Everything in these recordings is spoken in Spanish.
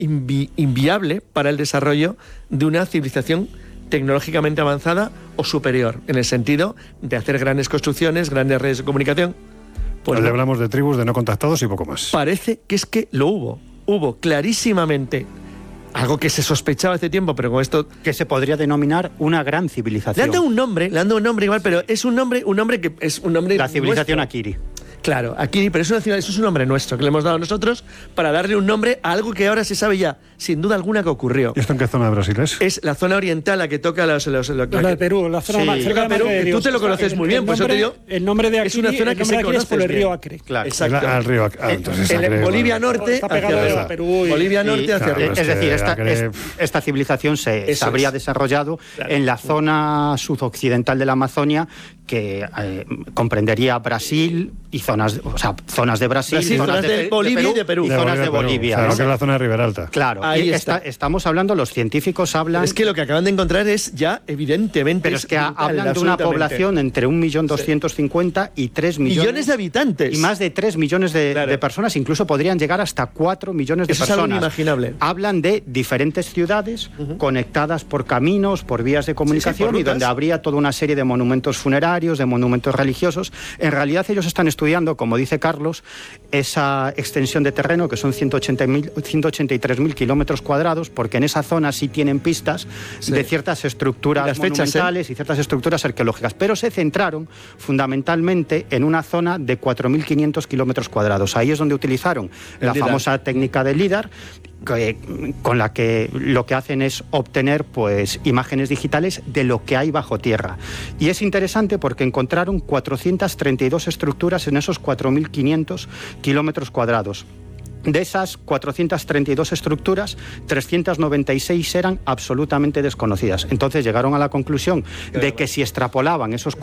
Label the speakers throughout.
Speaker 1: inviable para el desarrollo de una civilización tecnológicamente avanzada o superior, en el sentido de hacer grandes construcciones, grandes redes de comunicación.
Speaker 2: Pues le hablamos de tribus, de no contactados y poco más.
Speaker 1: Parece que es que lo hubo clarísimamente. Algo que se sospechaba hace tiempo, pero con esto...
Speaker 3: Que se podría denominar una gran civilización.
Speaker 1: Le han dado un nombre igual, pero es un nombre que es un nombre...
Speaker 3: La civilización
Speaker 1: nuestro.
Speaker 3: Akiri.
Speaker 1: Claro, Akiri, pero eso es un nombre nuestro, que le hemos dado nosotros para darle un nombre a algo que ahora se sabe ya, sin duda alguna, que ocurrió.
Speaker 2: ¿Y esto en qué zona de Brasil es?
Speaker 1: Es la zona oriental, la que toca la
Speaker 4: de Perú, la zona más cerca de
Speaker 1: Perú, que tú te lo conoces muy bien,
Speaker 4: pues
Speaker 1: yo te digo...
Speaker 4: El nombre de Akiri,
Speaker 1: es una zona que se conoce
Speaker 4: por el río Acre.
Speaker 3: Claro.
Speaker 1: Exacto.
Speaker 2: Al río Acre. Entonces
Speaker 1: en Bolivia Norte
Speaker 4: está pegado
Speaker 1: hacia
Speaker 4: a Perú.
Speaker 1: Bolivia Norte hacia arriba.
Speaker 3: Es decir, esta civilización se habría desarrollado en la zona sudoccidental de la Amazonia, que comprendería Brasil y zonas de Brasil,
Speaker 1: zonas de Bolivia y de Perú.
Speaker 3: Y zonas de Bolivia.
Speaker 2: Claro, que es la zona de Riberalta.
Speaker 3: Claro,
Speaker 1: ahí
Speaker 3: estamos hablando, los científicos hablan...
Speaker 1: Es que lo que acaban de encontrar es ya, evidentemente...
Speaker 3: Pero es que hablan de una población entre 1.250.000 y 3 millones
Speaker 1: de habitantes.
Speaker 3: Y más de 3 millones de personas, incluso podrían llegar hasta 4 millones de personas.
Speaker 1: Es algo inimaginable.
Speaker 3: Hablan de diferentes ciudades conectadas por caminos, por vías de comunicación, y donde habría toda una serie de monumentos funerarios, de monumentos religiosos. En realidad ellos están estudiando, como dice Carlos, esa extensión de terreno, que son 183.000 kilómetros cuadrados, porque en esa zona sí tienen pistas de ciertas estructuras monumentales y ciertas estructuras arqueológicas, pero se centraron fundamentalmente en una zona de 4.500 kilómetros cuadrados. Ahí es donde utilizaron la famosa técnica del LIDAR, con la que lo que hacen es obtener pues imágenes digitales de lo que hay bajo tierra. Y es interesante porque encontraron 432 estructuras en esos 4.500 kilómetros cuadrados. De esas 432 estructuras, 396 eran absolutamente desconocidas. Entonces llegaron a la conclusión de que si extrapolaban esos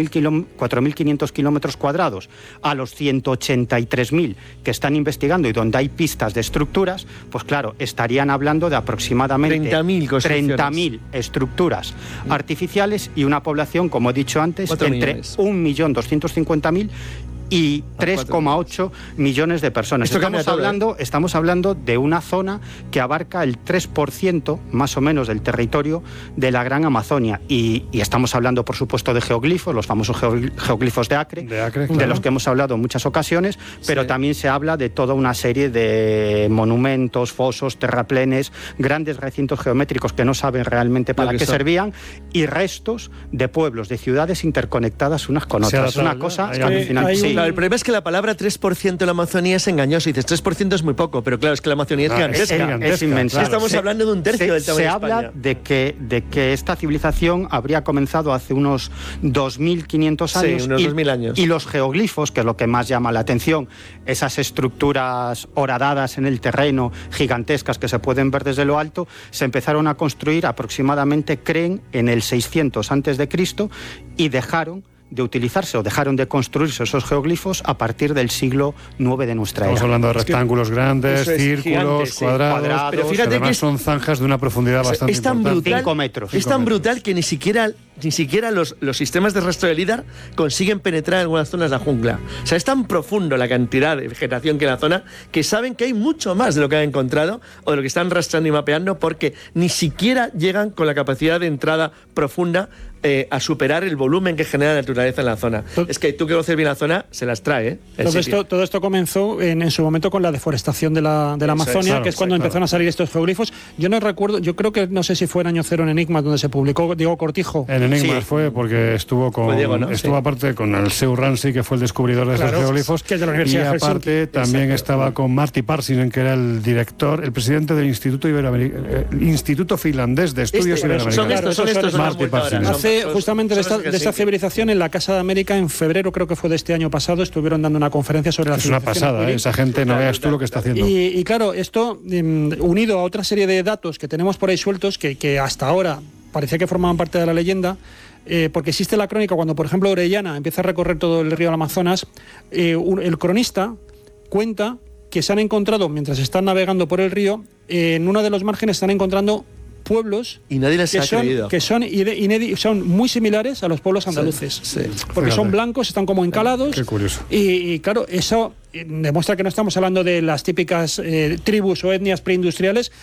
Speaker 3: 4.500 kilómetros cuadrados a los 183.000 que están investigando y donde hay pistas de estructuras, pues claro, estarían hablando de aproximadamente 30.000 estructuras artificiales y una población, como he dicho antes, entre 1.250.000 y 3,8 millones de personas. Estamos hablando de una zona que abarca el 3% más o menos del territorio de la Gran Amazonia, y estamos hablando, por supuesto, de geoglifos, los famosos geoglifos de Acre, de los que hemos hablado en muchas ocasiones, pero también se habla de toda una serie de monumentos, fosos, terraplenes, grandes recintos geométricos que no saben realmente para qué servían, y restos de pueblos, de ciudades interconectadas unas con otras. Es una cosa alucinante.
Speaker 1: Claro, el problema es que la palabra 3% de la Amazonía es engañosa. Dices, 3% es muy poco, pero claro, es que la Amazonía es gigantesca.
Speaker 3: Es inmensa.
Speaker 1: Estamos hablando de un tercio del tamaño de España.
Speaker 3: Se habla de que esta civilización habría comenzado hace unos 2.500 años.
Speaker 1: Sí, unos 2.000 años.
Speaker 3: Y los geoglifos, que es lo que más llama la atención, esas estructuras horadadas en el terreno, gigantescas, que se pueden ver desde lo alto, se empezaron a construir aproximadamente, creen, en el 600 a.C. y dejaron de utilizarse o dejaron de construirse esos geoglifos a partir del siglo IX de nuestra era.
Speaker 2: Estamos hablando de rectángulos grandes, círculos,
Speaker 1: gigantes,
Speaker 2: cuadrados,
Speaker 1: pero fíjate
Speaker 2: que además
Speaker 1: que
Speaker 2: son zanjas de una profundidad bastante
Speaker 1: es tan
Speaker 2: importante.
Speaker 1: brutal,
Speaker 3: 5 metros.
Speaker 1: Es tan brutal que ni siquiera los sistemas de rastro de LIDAR consiguen penetrar en algunas zonas de la jungla. O sea, es tan profundo la cantidad de vegetación que hay en la zona que saben que hay mucho más de lo que han encontrado o de lo que están rastreando y mapeando, porque ni siquiera llegan con la capacidad de entrada profunda a superar el volumen que genera la naturaleza en la zona. Es que tú que conoces bien la zona, se las trae.
Speaker 4: Todo esto comenzó en su momento con la deforestación de la Amazonia, que es cuando empezaron a salir estos geoglifos. Yo no recuerdo, yo creo que no sé si fue en Año Cero en Enigma donde se publicó Diego Cortijo.
Speaker 2: En Enigma fue porque estuvo con
Speaker 1: Diego, ¿no?
Speaker 2: estuvo aparte con el Seu Ransi, que fue el descubridor de estos geoglifos,
Speaker 4: que es de la Universidad
Speaker 2: y aparte
Speaker 4: de Helsinki.
Speaker 2: también estaba con Marty Parsinen, que era el director, el presidente del Instituto Finlandés de Estudios Iberoamericanos.
Speaker 1: Son estos
Speaker 2: Marty Parsinen.
Speaker 4: Hace justamente de esta civilización en la Casa de América en febrero, creo que fue de este año pasado, estuvieron dando una conferencia sobre la civilización.
Speaker 2: Es una pasada, esa gente, no veas tú lo que está haciendo.
Speaker 4: Y claro, esto unido a otra serie de datos que tenemos por ahí sueltos, que hasta ahora parecía que formaban parte de la leyenda, porque existe la crónica cuando, por ejemplo, Orellana empieza a recorrer todo el río Amazonas, el cronista cuenta que se han encontrado, mientras están navegando por el río, en uno de los márgenes están encontrando pueblos
Speaker 1: y nadie les ha creído.
Speaker 4: Que son muy similares a los pueblos andaluces, porque son blancos, están como encalados.
Speaker 2: Qué curioso.
Speaker 4: Y claro, eso demuestra que no estamos hablando de las típicas tribus o etnias preindustriales,